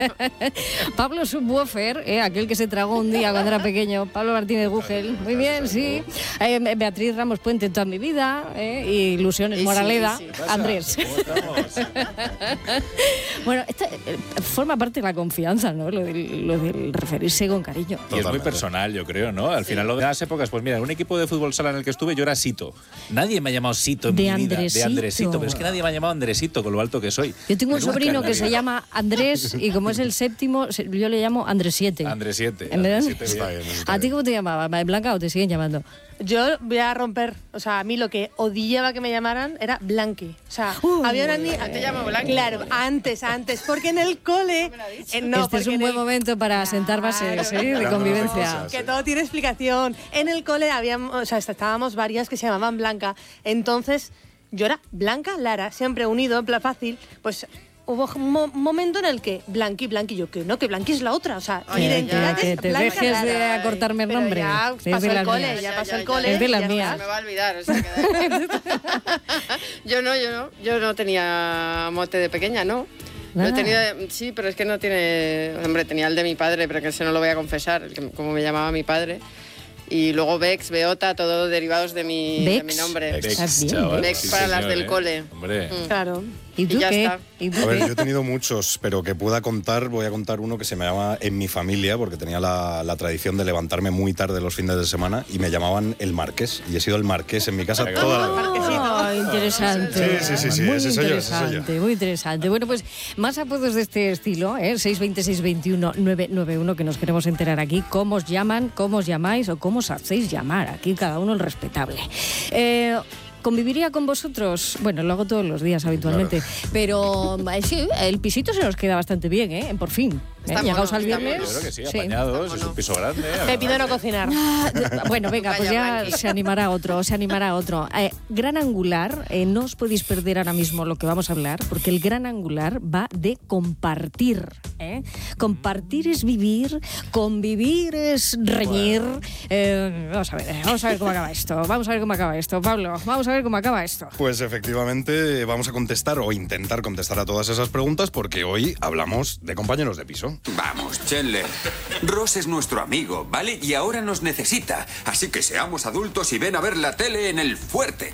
Pablo Subwoofer, aquel que se tragó un día cuando era pequeño. Pablo Martínez Gugel. Muy bien, sí. Beatriz Ramos Puente, Toda mi vida. Y Ilusiones Moraleda. Sí. Andrés. Bueno, esta forma parte de la confianza, ¿no? Lo del referirse con cariño. Y es muy personal, yo creo, ¿no? Al final, lo de las épocas, pues mira, en un equipo de fútbol sala en el que estuve, yo era Sito. Nadie me ha llamado Sito en mi vida. De Andresito. Pero es que nadie me ha llamado Andresito, con lo alto que soy. Yo tengo un sobrino que se llama Andrés, y como es el séptimo, yo le llamo Andrés 7. Andrés 7. ¿A ti cómo te llamaba? ¿Blanca o te siguen llamando? Yo voy a romper, o sea, a mí lo que odiaba que me llamaran era Blanqui. O sea, había una niña... ¿Te llamo Blanqui? Claro, antes, porque en el cole... este es un buen momento para sentar bases de convivencia. Que todo tiene explicación. En el cole estábamos varias que se llamaban Blanca. Entonces, yo era Blanca Lara, siempre unido, en plan fácil, pues... Hubo un momento en el que Blanqui, yo que no, que Blanqui es la otra, o sea, mi identidad que es te Blanca dejes Lara. de acortarme el nombre. Ya pasó el cole, Es de las mías. Me va a olvidar. O sea, yo no tenía mote de pequeña, ¿no? Lo he tenido, sí, pero es que no tiene... Hombre, tenía el de mi padre, pero que ese no lo voy a confesar, como me llamaba mi padre. Y luego Bex, Beota, todo derivados de mi nombre. Bex para las del cole. Hombre. Claro. ¿Y tú qué? Está. A ver, yo he tenido muchos, pero que pueda contar, voy a contar uno que se me llama en mi familia, porque tenía la tradición de levantarme muy tarde los fines de semana y me llamaban el Marqués. Y he sido el Marqués en mi casa toda la vida. Interesante. Sí, muy ese soy yo. Muy interesante. Bueno, pues más apodos de este estilo, 620-621-991, que nos queremos enterar aquí. ¿Cómo os llaman, cómo os llamáis o cómo os hacéis llamar? Aquí cada uno el respetable. ¿Conviviría con vosotros? Bueno, lo hago todos los días habitualmente, pero sí, el pisito se nos queda bastante bien, por fin. Llegaos al viernes. Yo creo que sí, apañados, es un piso grande. Te pido no cocinar. Bueno, venga, pues ya se animará otro. Gran Angular, no os podéis perder ahora mismo lo que vamos a hablar, porque el Gran Angular va de compartir. Compartir es vivir, convivir es reñir. Vamos a ver cómo acaba esto. Pablo, vamos a ver cómo acaba esto. Pues efectivamente vamos a contestar o intentar contestar a todas esas preguntas, porque hoy hablamos de compañeros de piso. Vamos, Chandler. Ross es nuestro amigo, ¿vale? Y ahora nos necesita. Así que seamos adultos y ven a ver la tele en el fuerte.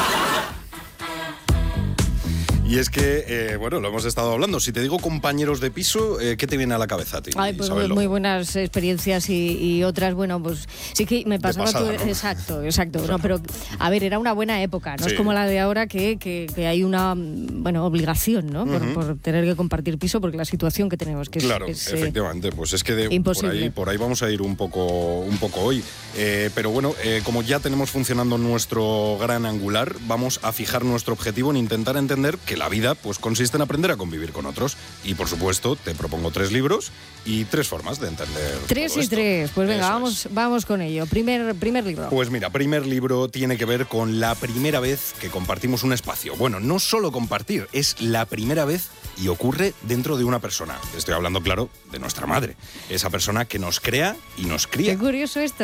Y es que, lo hemos estado hablando. Si te digo compañeros de piso, ¿qué te viene a la cabeza a ti? Pues muy buenas experiencias y otras, pues sí que me pasaba pasada, todo. ¿no? Exacto. No, pero, a ver, era una buena época, no es como la de ahora que hay una obligación, ¿no? Por tener que compartir piso, porque la situación que tenemos, que claro, es efectivamente, pues es que imposible. Por ahí vamos a ir un poco hoy. Pero bueno, como ya tenemos funcionando nuestro Gran Angular, vamos a fijar nuestro objetivo en intentar entender que la vida pues consiste en aprender a convivir con otros. Y por supuesto, te propongo 3 libros y 3 formas de entender 3 todo y esto. 3, pues venga, vamos con ello. Primer libro. Pues mira, primer libro tiene que ver con la primera vez que compartimos un espacio. Bueno, no solo compartir, es la primera vez y ocurre dentro de una persona. Estoy hablando, claro, de nuestra madre. Esa persona que nos crea y nos cría. Qué curioso esto,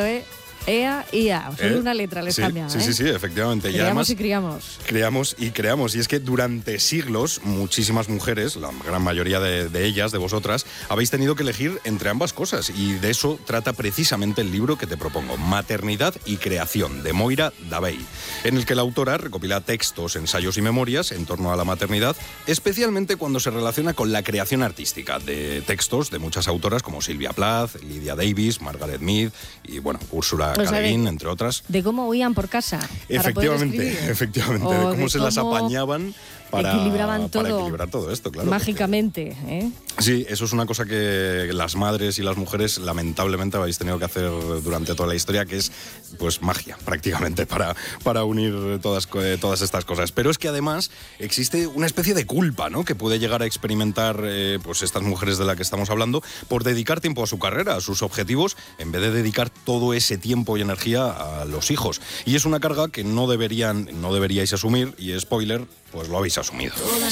Ea y A, solo una letra les cambia. Sí, efectivamente. Creamos y criamos. Creamos y creamos. Y es que durante siglos, muchísimas mujeres, la gran mayoría de ellas, de vosotras, habéis tenido que elegir entre ambas cosas. Y de eso trata precisamente el libro que te propongo, Maternidad y Creación, de Moira Davey, en el que la autora recopila textos, ensayos y memorias en torno a la maternidad, especialmente cuando se relaciona con la creación artística, de textos de muchas autoras como Sylvia Plath, Lydia Davis, Margaret Mead y, Úrsula Guin, entre otras. De cómo huían por casa. Efectivamente, de cómo se las apañaban para equilibraban para equilibrar todo esto, claro. Mágicamente, Sí, eso es una cosa que las madres y las mujeres lamentablemente habéis tenido que hacer durante toda la historia, que es pues magia, prácticamente, para unir todas estas cosas. Pero es que además existe una especie de culpa, ¿no?, que puede llegar a experimentar pues estas mujeres de las que estamos hablando por dedicar tiempo a su carrera, a sus objetivos, en vez de dedicar todo ese tiempo y energía a los hijos. Y es una carga que no deberíais asumir, y spoiler, pues lo habéis asumido.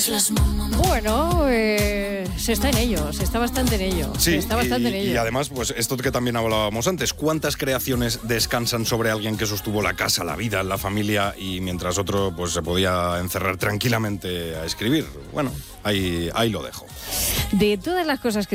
Bueno, se está en ello, se está bastante en ello. Sí, en ello. Y además, pues esto que también hablábamos antes, ¿cuántas creaciones descansan sobre alguien que sostuvo la casa, la vida, la familia, y mientras otro pues se podía encerrar tranquilamente a escribir? Bueno, ahí lo dejo. De todas las cosas que